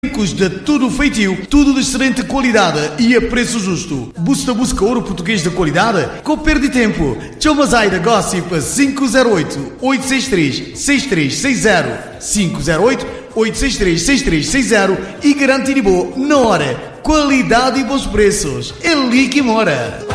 De tudo feitio, tudo de excelente qualidade e a preço justo. Busca ouro português de qualidade? Com perde tempo. Chomazaida Gossip 508-863-6360 508-863-6360 e garante-lhe boa na hora. Qualidade e bons preços. É ali que mora.